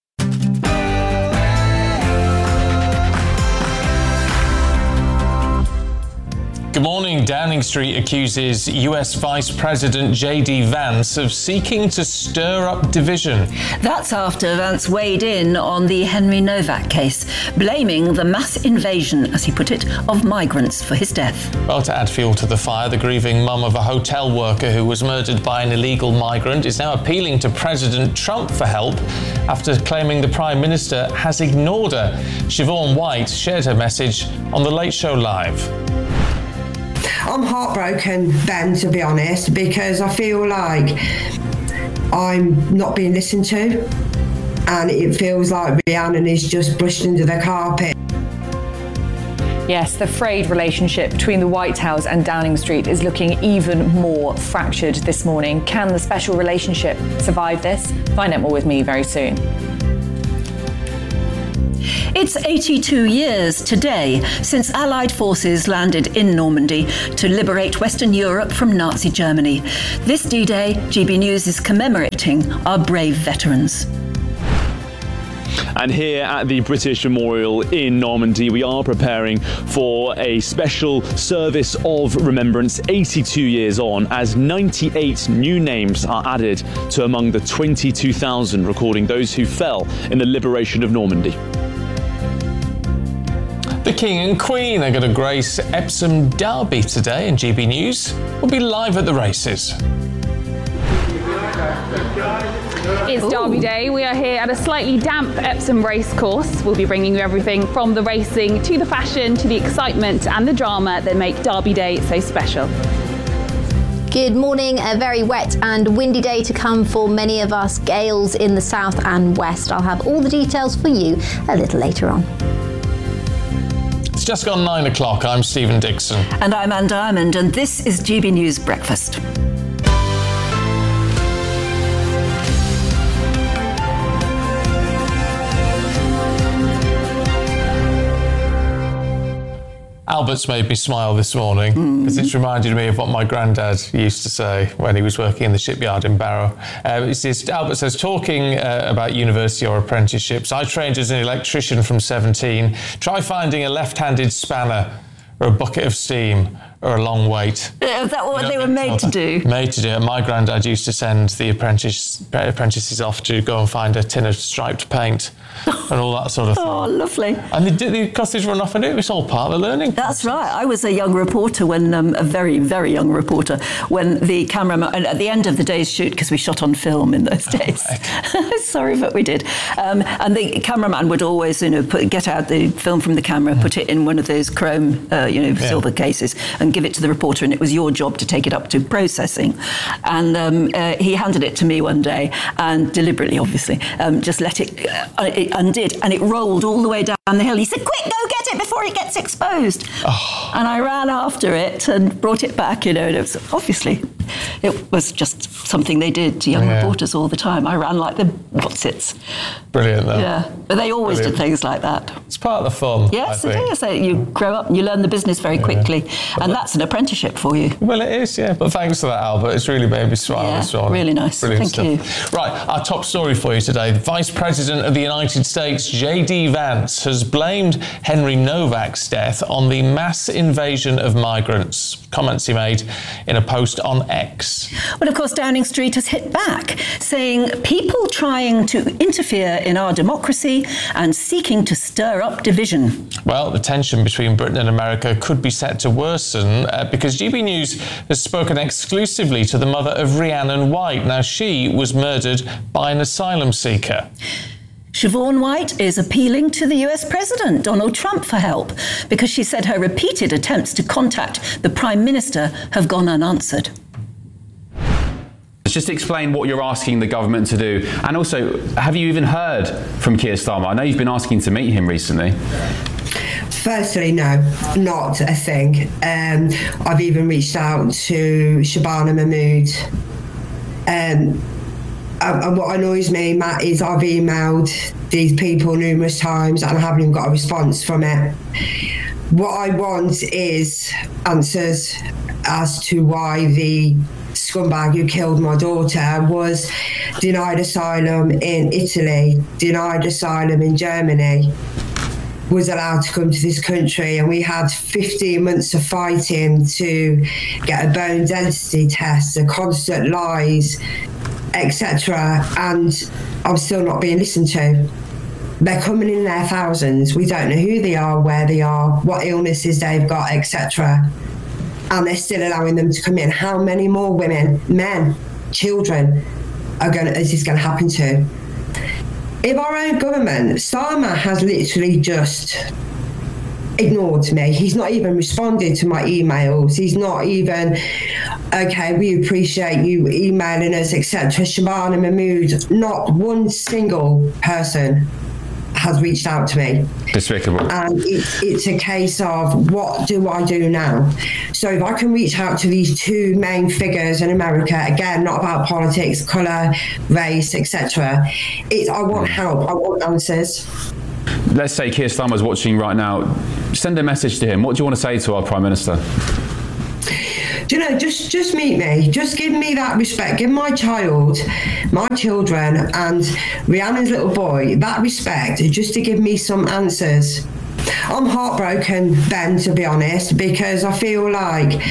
Good morning. Downing Street accuses US Vice President J.D. Vance of seeking to stir up division. That's after Vance weighed in on the Henry Novak case, blaming the mass invasion, as he put it, of migrants for his death. Well, to add fuel to the fire, the grieving mum of a hotel worker who was murdered by an illegal migrant is now appealing to President Trump for help after claiming the Prime Minister has ignored her. Siobhan White shared her message on The Late Show Live. I'm heartbroken, Ben, to be honest, because I feel like I'm not being listened to, and it feels like Rhiannon is just brushed under the carpet. Yes, the frayed relationship between the White House and Downing Street is looking even more fractured this morning. Can the special relationship survive this? Find out more with me very soon. It's 82 years today since Allied forces landed in Normandy to liberate Western Europe from Nazi Germany. This D-Day, GB News is commemorating our brave veterans. And here at the British Memorial in Normandy, we are preparing for a special service of remembrance 82 years on, as 98 new names are added to among the 22,000 recording those who fell in the liberation of Normandy. The King and Queen are going to grace Epsom Derby today, and GB News will be live at the races. It's Derby Day. We are here at a slightly damp Epsom racecourse. We'll be bringing you everything from the racing to the fashion to the excitement and the drama that make Derby Day so special. Good morning. A very wet and windy day to come for many of us. Gales in the south and west. I'll have all the details for you a little later on. It's just gone 9 o'clock. I'm Stephen Dixon. And I'm Anne Diamond, and this is GB News Breakfast. Albert's made me smile this morning because it's reminded me of what my granddad used to say when he was working in the shipyard in Barrow. Albert says, talking about university or apprenticeships, I trained as an electrician from 17. Try finding a left-handed spanner or a bucket of steam or a long wait. Is that what they were made to do? Made to do. And my granddad used to send the apprentices off to go and find a tin of striped paint and all that sort of thing. Oh, lovely. And because they'd run off and it was all part of the learning. That's right. I was a young reporter when, a very, very young reporter, when the cameraman, at the end of the day's shoot, because we shot on film in those days. Sorry, but we did. And the cameraman would always, get out the film from the camera, put it in one of those chrome, silver cases, and give it to the reporter, and it was your job to take it up to processing. And he handed it to me one day, and deliberately, obviously, just let it undid, and it rolled all the way down the hill. He said, quick, go get it before it gets exposed. Oh. And I ran after it and brought it back, and it was obviously, it was just something they did to young reporters all the time. I ran like the what's-its. Brilliant, though. Yeah, but they always did things like that. It's part of the fun. Yes, it is. You grow up and you learn the business very quickly, and that's an apprenticeship for you. Well, it is, yeah. But thanks for that, Albert. It's really made me smile this morning. Really nice. Brilliant Thank stuff. Right, our top story for you today. The Vice President of the United States, J.D. Vance, has blamed Henry Novak's death on the mass invasion of migrants. Comments he made in a post on X. Well, of course, Downing Street has hit back, saying people trying to interfere in our democracy and seeking to stir up division. Well, the tension between Britain and America could be set to worsen because GB News has spoken exclusively to the mother of Rhiannon White. Now, she was murdered by an asylum seeker. Siobhan White is appealing to the US President, Donald Trump, for help because she said her repeated attempts to contact the Prime Minister have gone unanswered. Just explain what you're asking the government to do. And also, have you even heard from Keir Starmer? I know you've been asking to meet him recently. Firstly, no, not a thing. I've even reached out to Shabana Mahmood. And what annoys me, Matt, is I've emailed these people numerous times and I haven't even got a response from it. What I want is answers as to why the scumbag who killed my daughter was denied asylum in Italy, denied asylum in Germany, was allowed to come to this country, and we had 15 months of fighting to get a bone density test, the constant lies, etc. And I'm still not being listened to. They're coming in their thousands. We don't know who they are, where they are, what illnesses they've got, etc. And they're still allowing them to come in. How many more women, men, children is this going to happen to? If our own government, Starmer has literally just ignored me. He's not even responded to my emails. He's not even, okay, we appreciate you emailing us, etc. Shabana Mahmood, not one single person has reached out to me. Despicable. And it's a case of, what do I do now? So if I can reach out to these two main figures in America, again, not about politics, colour, race, etc. I want help. I want answers. Let's say Keir Starmer's watching right now. Send a message to him. What do you want to say to our Prime Minister? Do you know, just meet me. Just give me that respect. Give my children and Rhiannon's little boy that respect, just to give me some answers. I'm heartbroken, Ben, to be honest, because I feel like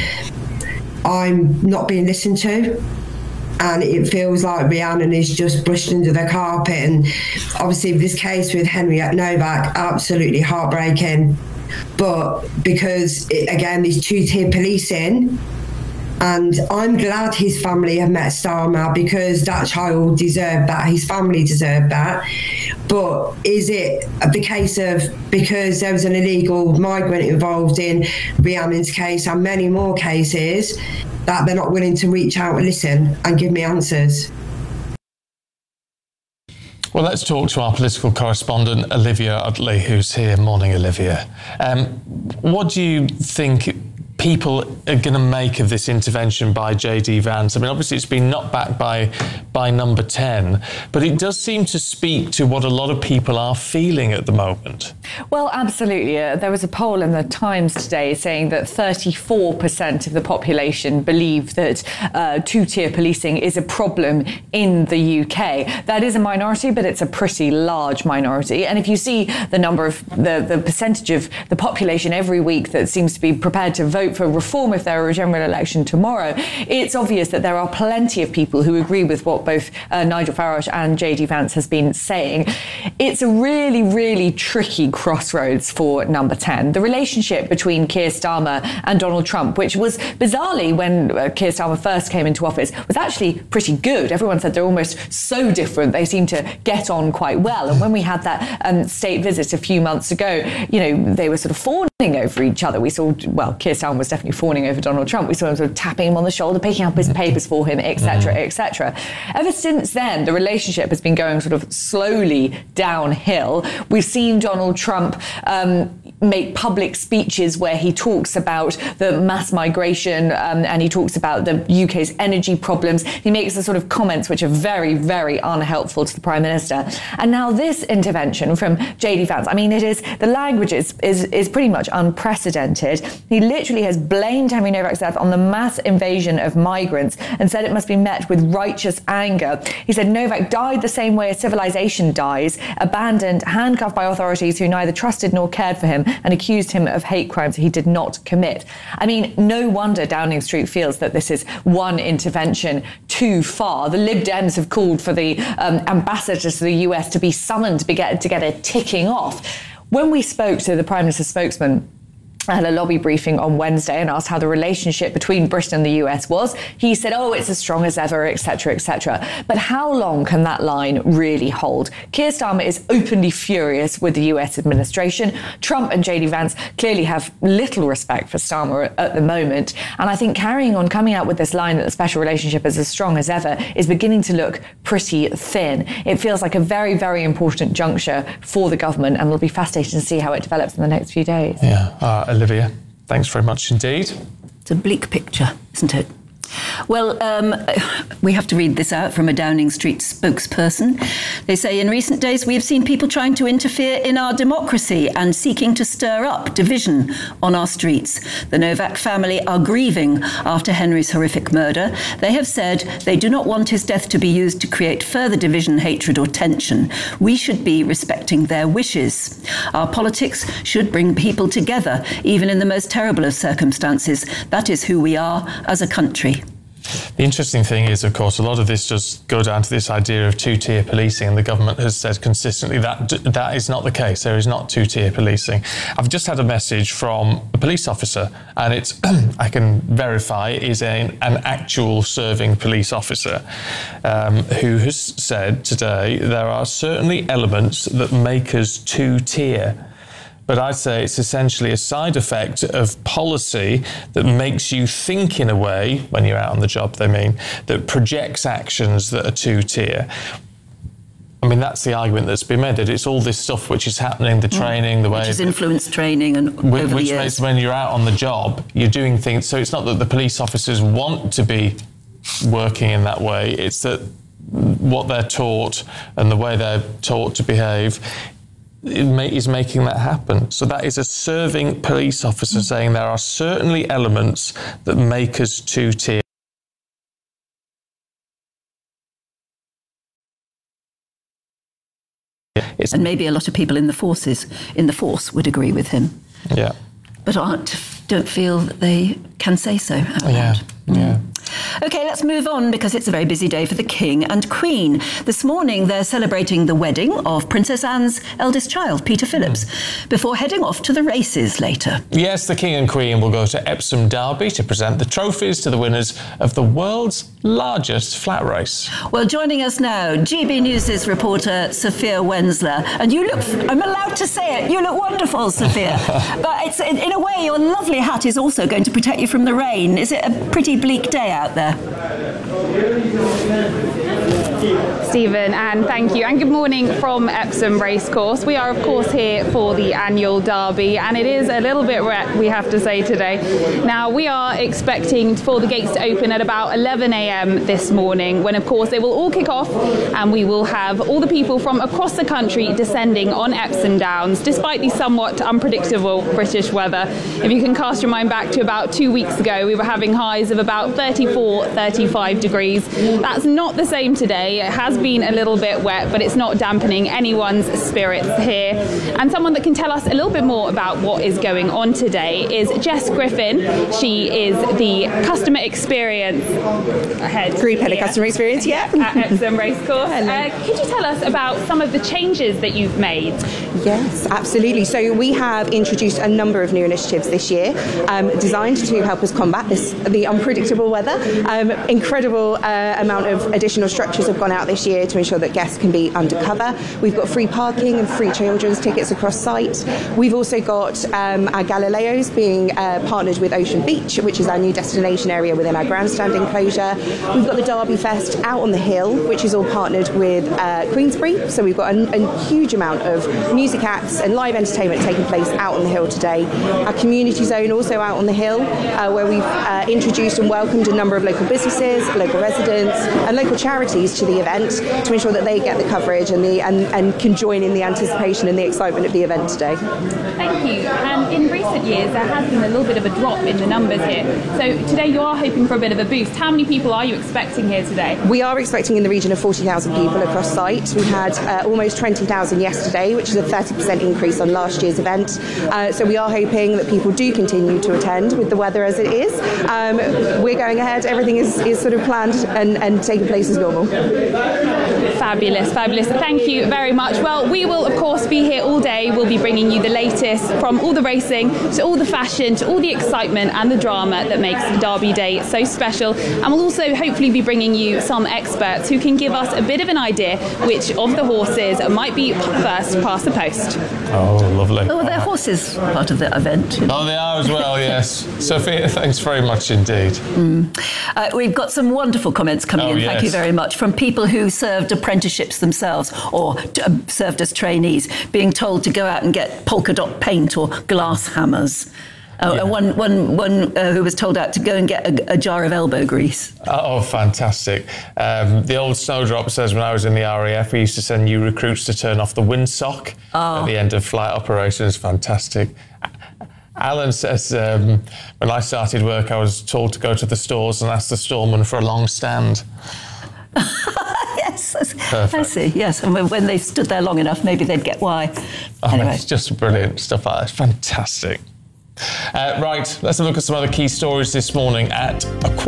I'm not being listened to. And it feels like Rhiannon is just brushed under the carpet. And obviously this case with Henriette Novak, absolutely heartbreaking. But because, again, these two-tier policing, And I'm glad his family have met Starmer, because that child deserved that. His family deserved that. But is it the case of, because there was an illegal migrant involved in Rhiannon's case and many more cases, that they're not willing to reach out and listen and give me answers? Well, let's talk to our political correspondent, Olivia Utley, who's here. Morning, Olivia. What do you think people are going to make of this intervention by JD Vance? I mean, obviously it's been knocked back by Number 10, but it does seem to speak to what a lot of people are feeling at the moment. Well, absolutely. There was a poll in the Times today saying that 34% of the population believe that two-tier policing is a problem in the UK. That is a minority, but it's a pretty large minority. And if you see the number of the percentage of the population every week that seems to be prepared to vote for reform if there were a general election tomorrow, it's obvious that there are plenty of people who agree with what both Nigel Farage and JD Vance has been saying. It's a really, really tricky crossroads for Number 10. The relationship between Keir Starmer and Donald Trump, which was bizarrely, when Keir Starmer first came into office, was actually pretty good. Everyone said they're almost so different. They seem to get on quite well. And when we had that state visit a few months ago, they were sort of fawning over each other. We saw, well, Keir Starmer was definitely fawning over Donald Trump. We saw him sort of tapping him on the shoulder, picking up his papers for him, etc., etc. Ever since then, the relationship has been going sort of slowly downhill. We've seen Donald Trump make public speeches where he talks about the mass migration and he talks about the UK's energy problems. He makes the sort of comments which are very, very unhelpful to the Prime Minister. And now this intervention from JD Vance, I mean, the language is pretty much unprecedented. He literally has blamed Henry Novak's death on the mass invasion of migrants and said it must be met with righteous anger. He said Novak died the same way a civilization dies, abandoned, handcuffed by authorities who neither trusted nor cared for him, and accused him of hate crimes he did not commit. I mean, no wonder Downing Street feels that this is one intervention too far. The Lib Dems have called for the ambassador to the US to be summoned to get a ticking off. When we spoke to the Prime Minister's spokesman, I had a lobby briefing on Wednesday and asked how the relationship between Britain and the US was. He said, it's as strong as ever, etc., etc. But how long can that line really hold? Keir Starmer is openly furious with the US administration. Trump and JD Vance clearly have little respect for Starmer at the moment. And I think carrying on, coming out with this line that the special relationship is as strong as ever, is beginning to look pretty thin. It feels like a very, very important juncture for the government, and it'll be fascinating to see how it develops in the next few days. Yeah. Olivia, thanks very much indeed. It's a bleak picture, isn't it? Well, we have to read this out from a Downing Street spokesperson. They say, in recent days, we have seen people trying to interfere in our democracy and seeking to stir up division on our streets. The Novak family are grieving after Henry's horrific murder. They have said they do not want his death to be used to create further division, hatred or tension. We should be respecting their wishes. Our politics should bring people together, even in the most terrible of circumstances. That is who we are as a country. The interesting thing is, of course, a lot of this does go down to this idea of two-tier policing, and the government has said consistently that that is not the case. There is not two-tier policing. I've just had a message from a police officer, and it's, I can verify, is an actual serving police officer who has said today there are certainly elements that make us two-tier. But I'd say it's essentially a side effect of policy that makes you think in a way, when you're out on the job, that projects actions that are two-tier. I mean, that's the argument that's been made, that it's all this stuff which is happening, the training, the way... Which is influence training and which makes when you're out on the job, you're doing things... So it's not that the police officers want to be working in that way, it's that what they're taught and the way they're taught to behave is making that happen. So that is a serving police officer saying there are certainly elements that make us two-tier. And maybe a lot of people in the force would agree with him. Yeah. But don't feel that they can say so. Yeah. OK, let's move on because it's a very busy day for the King and Queen. This morning, they're celebrating the wedding of Princess Anne's eldest child, Peter Phillips, before heading off to the races later. Yes, the King and Queen will go to Epsom Derby to present the trophies to the winners of the world's largest flat race. Well, joining us now, GB News' reporter Sophia Wensler. And you look, I'm allowed to say it, you look wonderful, Sophia. But it's, in a way, your lovely hat is also going to protect you from the rain. Is it a pretty bleak day out there? Stephen, and thank you. And good morning from Epsom Racecourse. We are, of course, here for the annual Derby, and it is a little bit wet, we have to say, today. Now, we are expecting for the gates to open at about 11 a.m. this morning, when, of course, they will all kick off, and we will have all the people from across the country descending on Epsom Downs, despite the somewhat unpredictable British weather. If you can cast your mind back to about 2 weeks ago, we were having highs of about 34, 35 degrees. That's not the same today. It has been a little bit wet, but it's not dampening anyone's spirits here. And someone that can tell us a little bit more about what is going on today is Jess Griffin. She is the customer experience head. Group head of customer experience, yeah. At Epsom Racecourse. Could you tell us about some of the changes that you've made? Yes, absolutely. So we have introduced a number of new initiatives this year designed to help us combat the unpredictable weather. Incredible amount of additional structures have gone out this year to ensure that guests can be undercover. We've got free parking and free children's tickets across site. We've also got our Galileos being partnered with Ocean Beach, which is our new destination area within our grandstand enclosure. We've got the Derby Fest out on the hill, which is all partnered with Queensbury. So we've got a huge amount of music acts and live entertainment taking place out on the hill today. Our community zone also out on the hill, where we've introduced and welcomed a number of local businesses, local residents and local charities to the event to ensure that they get the coverage and can join in the anticipation and the excitement of the event today. Thank you. And in recent years, there has been a little bit of a drop in the numbers here. So today you are hoping for a bit of a boost. How many people are you expecting here today? We are expecting in the region of 40,000 people across site. We had almost 20,000 yesterday, which is a 30% increase on last year's event. So we are hoping that people do continue to attend with the weather as it is. We're going ahead. Everything is sort of planned and taking place as normal. Fabulous, fabulous. Thank you very much. Well, we will, of course, be here all day. We'll be bringing you the latest from all the racing to all the fashion to all the excitement and the drama that makes Derby Day so special. And we'll also hopefully be bringing you some experts who can give us a bit of an idea which of the horses might be first past the post. Oh, lovely. Oh, they're horses part of the event. Oh, they are as well, yes. Sophia, thanks very much indeed. We've got some wonderful comments coming in, yes. Thank you very much, from people who served apprenticeships themselves or served as trainees, being told to go out and get polka dot paint or glass hammers. One who was told out to go and get a jar of elbow grease. Oh, fantastic. The old Snowdrop says when I was in the RAF, we used to send new recruits to turn off the windsock at the end of flight operations. Fantastic. Alan says, when I started work, I was told to go to the stores and ask the storeman for a long stand. Yes, I see. Yes, and when they stood there long enough, maybe they'd get why. Anyway. It's just brilliant stuff like that. Fantastic. Right, let's have a look at some other key stories this morning at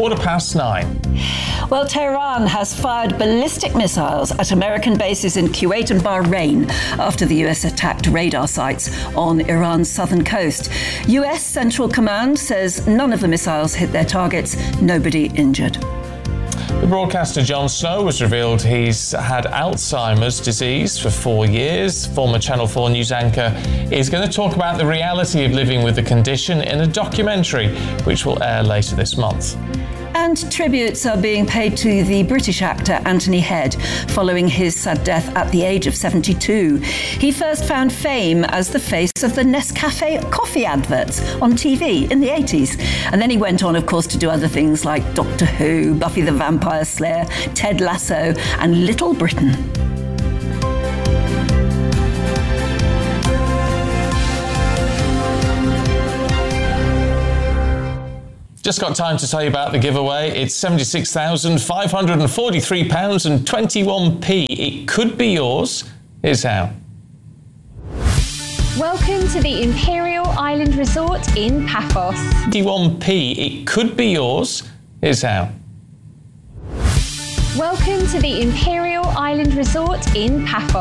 9:15. Well, Tehran has fired ballistic missiles at American bases in Kuwait and Bahrain after the US attacked radar sites on Iran's southern coast. US Central Command says none of the missiles hit their targets, nobody injured. The broadcaster Jon Snow was revealed he's had Alzheimer's disease for 4 years. Former Channel 4 news anchor is going to talk about the reality of living with the condition in a documentary which will air later this month. And tributes are being paid to the British actor Anthony Head following his sad death at the age of 72. He first found fame as the face of the Nescafe coffee adverts on TV in the 80s. And then he went on, of course, to do other things like Doctor Who, Buffy the Vampire Slayer, Ted Lasso, and Little Britain. Just got time to tell you about the giveaway. It's £76,543.21. It could be yours. Here's how. Welcome to the Imperial Island Resort in Paphos. 21p. It could be yours. Here's how. Welcome to the Imperial Island Resort in Paphos.